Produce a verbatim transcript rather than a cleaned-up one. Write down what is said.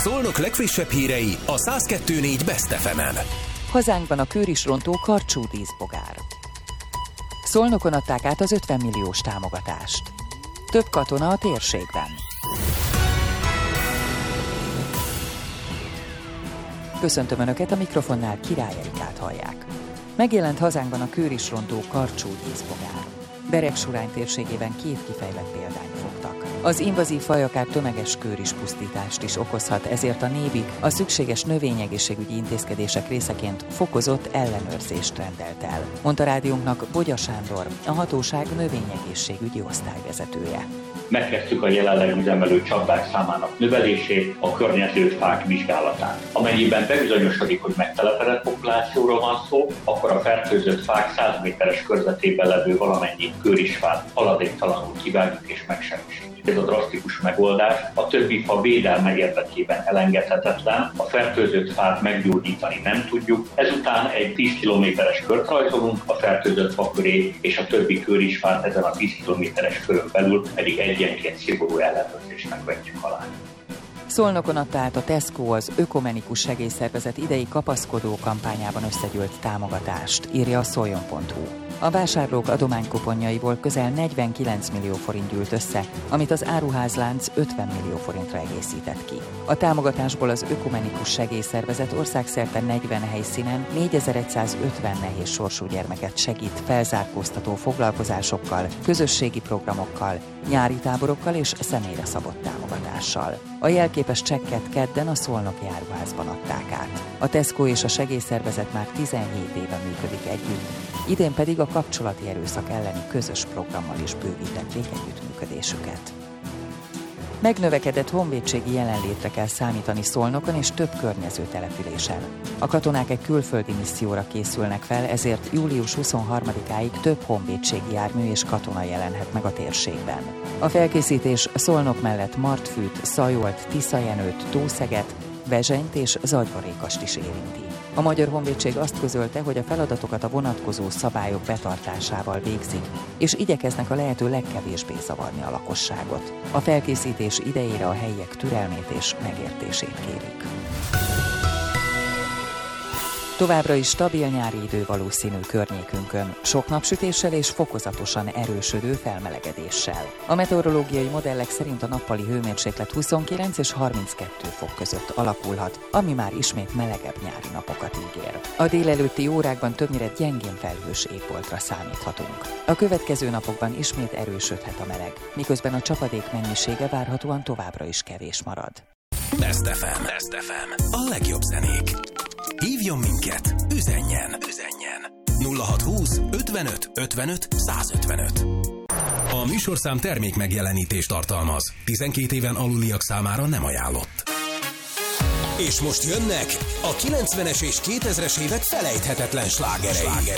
Szolnok legfrissebb hírei a száz kettő négy Best ef emen. Hazánkban a kőrisrontó karcsú díszbogár. Szolnokon adták át az ötven milliós támogatást. Több katona a térségben. Köszöntöm Önöket, a mikrofonnál Király Erikát hallják. Megjelent hazánkban a kőrisrontó karcsú díszbogár. Beregsurány térségében két kifejlett példányt fogtak. Az invazív faj akár tömeges kőrispusztítást is okozhat, ezért a NÉBIK a szükséges növényegészségügyi intézkedések részeként fokozott ellenőrzést rendelt el, mondta rádiónknak Bogya Sándor, a hatóság növényegészségügyi osztályvezetője. Megkezdtük a jelenleg üzemelő csapdák számának növelését, a környező fák vizsgálatát. Amennyiben bebizonyosodik, hogy megtelepedett populációról van szó, akkor a fertőzött fák száz méteres körzetében levő valamennyi kőrisfát haladéktalanul kivágjuk és megsemmisítjük. Ez a drasztikus megoldás a többi fa védelme érdekében elengedhetetlen, a fertőzött fát meggyógyítani nem tudjuk, ezután egy tíz kilométeres kört rajzolunk a fertőzött fa köré, és a többi kőrisfát ezen a tíz kilométeres körön belül pedig egyenként szigorú ellenőrzésnek vetjük alá. Szolnokon adta át a Tesco az Ökumenikus Segélyszervezet idei kapaszkodó kampányában összegyűlt támogatást, írja a szoljon pont hu. A vásárlók adománykuponjaiból közel negyvenkilenc millió forint gyűlt össze, amit az áruházlánc ötven millió forintra egészített ki. A támogatásból az Ökumenikus Segélyszervezet országszerte negyven helyszínen négyezer-százötven nehéz sorsú gyermeket segít felzárkóztató foglalkozásokkal, közösségi programokkal, nyári táborokkal és személyre szabott támogatással. A jelképes csekket kedden a szolnoki áruházban adták át. A Tesco és a segélyszervezet már tizenhét éve működik együtt, idén pedig a kapcsolati erőszak elleni közös programmal is bővítették együttműködésüket. Megnövekedett honvédségi jelenlétre kell számítani Szolnokon és több környező településen. A katonák egy külföldi misszióra készülnek fel, ezért július huszonharmadikáig több honvédségi jármű és katona jelenhet meg a térségben. A felkészítés Szolnok mellett Martfűt, Szajolt, Tiszajenőt, Tószeget, Vezsenyt és Zagyvarékast is érinti. A Magyar Honvédség azt közölte, hogy a feladatokat a vonatkozó szabályok betartásával végzik, és igyekeznek a lehető legkevésbé zavarni a lakosságot. A felkészítés idejére a helyiek türelmét és megértését kérik. Továbbra is stabil nyári idő valószínű környékünkön, sok napsütéssel és fokozatosan erősödő felmelegedéssel. A meteorológiai modellek szerint a nappali hőmérséklet huszonkilenc és harminckettő fok között alakulhat, ami már ismét melegebb nyári napokat ígér. A délelőtti órákban többnyire gyengén felhős égboltra számíthatunk. A következő napokban ismét erősödhet a meleg, miközben a csapadék mennyisége várhatóan továbbra is kevés marad. Best ef em. Best ef em. A legjobb zenék. Hívjon minket, üzenjen, üzenjen. nulla hatszázhúsz ötvenöt ötvenöt százötvenöt. A műsorszám termék megjelenítést tartalmaz. tizenkét éven aluliak számára nem ajánlott. És most jönnek a kilencvenes és kétezres évek felejthetetlen slágerei.